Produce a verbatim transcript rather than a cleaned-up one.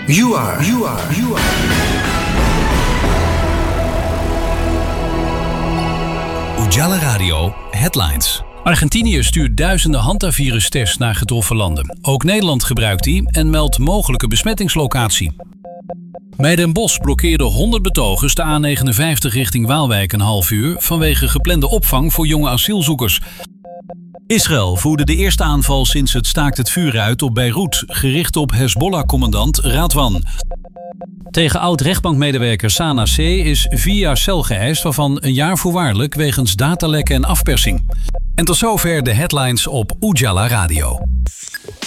You are, you are, you are. Ujala Radio Headlines. Argentinië stuurt duizenden hantavirustests naar getroffen landen. Ook Nederland gebruikt die en meldt mogelijke besmettingslocatie. Bij Den Bosch blokkeerden honderd betogers de A negenenvijftig richting Waalwijk een half uur vanwege geplande opvang voor jonge asielzoekers. Israël voerde de eerste aanval sinds het staakt het vuur uit op Beirut, gericht op Hezbollah-commandant Radwan. Tegen oud-rechtbankmedewerker Sana C. is vier jaar cel geëist, waarvan een jaar voorwaardelijk wegens datalekken en afpersing. En tot zover de headlines op Ujala Radio.